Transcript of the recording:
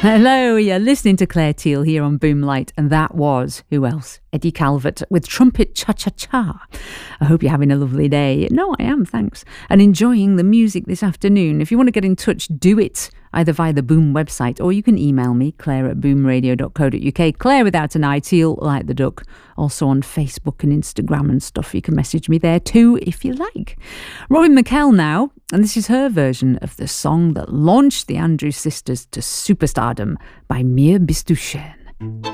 Hello, you're listening to Claire Teal here on Boomlight, and that was, who else? Eddie Calvert with Trumpet Cha-Cha-Cha. I hope you're having a lovely day. No, I am, thanks. And enjoying the music this afternoon. If you want to get in touch, do it, either via the Boom website, or you can email me, claire@boomradio.co.uk. Claire without an I, Teal like the duck. Also on Facebook and Instagram and stuff. You can message me there too, if you like. Robin McKell now, and this is her version of the song that launched the Andrews Sisters to superstardom by Mir Bistouchen.